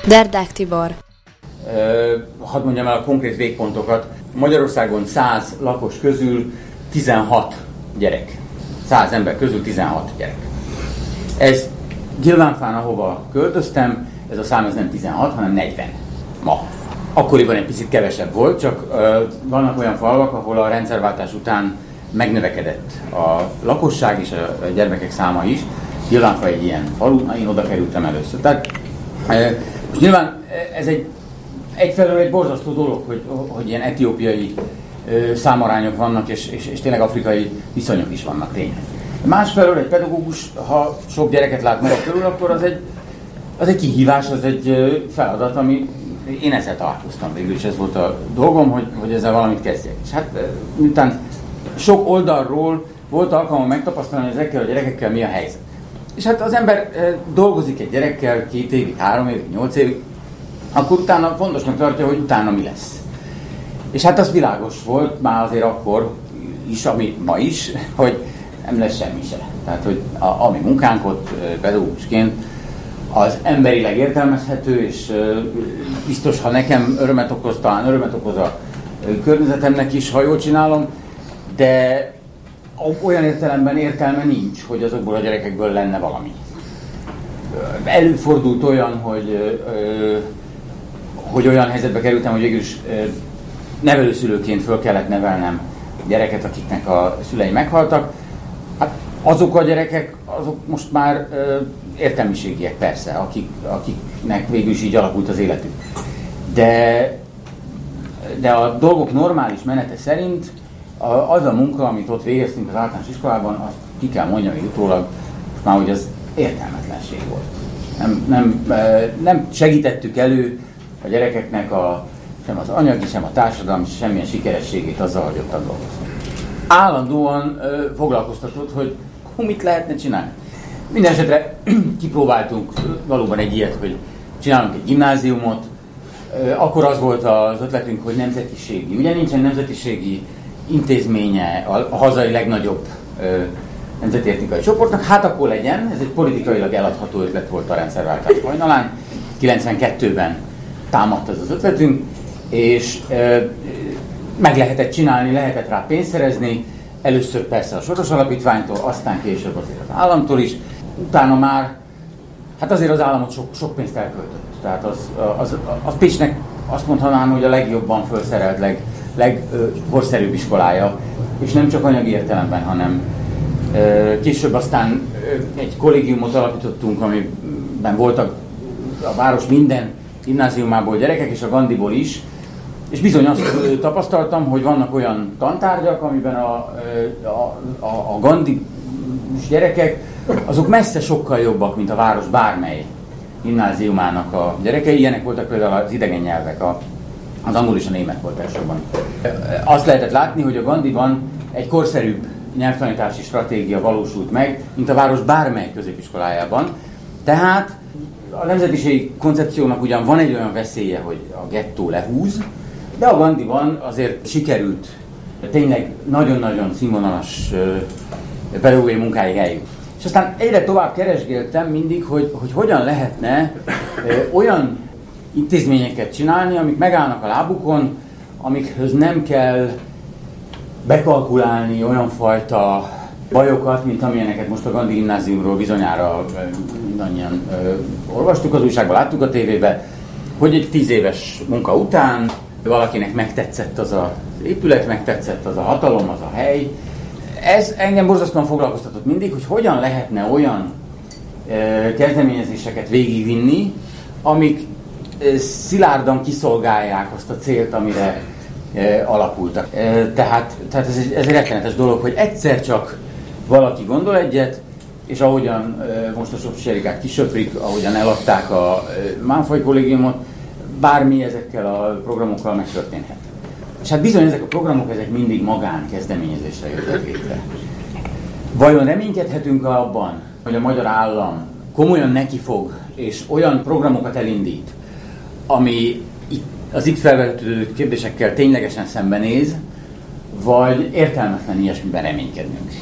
Derdák Tibor. Hadd mondjam el a konkrét végpontokat. Magyarországon 100 lakos közül 16 gyerek. 100 ember közül 16 gyerek. Ez Gyilvánfán, ahova költöztem, ez a szám ez nem 16, hanem 40 ma. Akkoriban egy picit kevesebb volt, csak vannak olyan falvak, ahol a rendszerváltás után megnövekedett a lakosság és a gyermekek száma is. Gyilvánfa egy ilyen falu, én oda kerültem először. Tehát most nyilván ez egyfelől egy borzasztó dolog, hogy ilyen etiópiai számarányok vannak, és tényleg afrikai viszonyok is vannak tényleg. Másfelől egy pedagógus, ha sok gyereket lát maga körül, akkor az egy kihívás, az egy feladat, ami én ezzel találkoztam végül, és ez volt a dolgom, hogy ezzel valamit kezdjek. És hát miután sok oldalról volt alkalmam megtapasztalni, hogy ezekkel a gyerekekkel mi a helyzet. És hát az ember dolgozik egy gyerekkel 2 évig, 3 évig, 8 évig, akkor utána fontosnak tartja, hogy utána mi lesz. És hát az világos volt már azért akkor is, ami ma is, hogy nem lesz semmi se. Tehát, hogy a mi munkánk ott pedagógusként az emberileg értelmezhető, és biztos, ha nekem örömet okoz, talán örömet okoz a környezetemnek is, ha jól csinálom, de olyan értelemben értelme nincs, hogy azokból a gyerekekből lenne valami. Előfordult olyan, hogy olyan helyzetbe kerültem, hogy végülis nevelőszülőként föl kellett nevelnem gyereket, akiknek a szülei meghaltak. Hát azok a gyerekek, azok most már értelmiségiek persze, akiknek végülis így alakult az életük. De a dolgok normális menete szerint az a munka, amit ott végeztünk az általános iskolában, azt ki kell mondjam, hogy utólag most már, hogy az értelmetlenség volt. Nem segítettük elő a gyerekeknek sem az anyagi, sem a társadalmi, semmilyen sikerességét azzal, hogy ottan dolgoztunk. Állandóan foglalkoztatott, hogy mit lehetne csinálni. Mindenesetre kipróbáltunk valóban egy ilyet, hogy csinálunk egy gimnáziumot, akkor az volt az ötletünk, hogy nemzetiségi. Ugye nincsen nemzetiségi intézménye a hazai legnagyobb nemzeti etnikai csoportnak, hát akkor legyen, ez egy politikailag eladható ötlet volt a rendszerváltás hajnalán, 92-ben támadt ez az ötletünk, és meg lehetett csinálni, lehetett rá pénzt szerezni, először persze a Soros Alapítványtól, aztán később azért az államtól is, utána már, hát azért az államot sok pénzt elköltött. Tehát az Pécsnek azt mondhanám, hogy a legjobban felszerelt, legkorszerűbb iskolája, és nem csak anyagi értelemben, hanem később aztán egy kollégiumot alapítottunk, amiben voltak a város minden gimnáziumából gyerekek, és a Gandiból is, és bizony azt tapasztaltam, hogy vannak olyan tantárgyak, amiben a Gandhi gyerekek, azok messze sokkal jobbak, mint a város bármely gimnáziumának a gyerekei. Ilyenek voltak például az idegen nyelvek, az angol és a német volt elsősorban. Azt lehetett látni, hogy a Gandhiban egy korszerűbb nyelvtanítási stratégia valósult meg, mint a város bármely középiskolájában. Tehát a nemzetiségi koncepciónak ugyan van egy olyan veszélye, hogy a gettó lehúz, de a Gandhiban azért sikerült tényleg nagyon-nagyon színvonalas pedagógiai munkáig eljut. És aztán egyre tovább keresgéltem mindig, hogy hogyan lehetne olyan intézményeket csinálni, amik megállnak a lábukon, amikhöz nem kell bekalkulálni olyan fajta bajokat, mint amilyeneket most a Gandhi gimnáziumról bizonyára mindannyian olvastuk az újságban, láttuk a tévébe, hogy egy 10 éves munka után valakinek megtetszett az az épület, megtetszett az a hatalom, az a hely. Ez engem borzasztóan foglalkoztatott mindig, hogy hogyan lehetne olyan kezdeményezéseket végigvinni, amik szilárdan kiszolgálják azt a célt, amire alakultak. Tehát ez egy rettenetes dolog, hogy egyszer csak valaki gondol egyet, és ahogyan most a Sopsi-Erikát kisöprik, ahogyan eladták a Mánfai kollégiumot, bármi ezekkel a programokkal megtörténhet. És hát bizony ezek a programok, ezek mindig magánkezdeményezésre jöttek létre. Vajon reménykedhetünk abban, hogy a magyar állam komolyan nekifog, és olyan programokat elindít, ami az itt felvetődő kérdésekkel ténylegesen szembenéz, vagy értelmetlen ilyesmiben reménykednünk?